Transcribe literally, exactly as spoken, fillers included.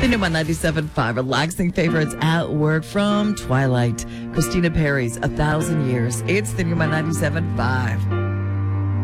The new one ninety-seven point five, relaxing favorites at work from Twilight. Christina Perry's A Thousand Years. It's the new one ninety-seven point five.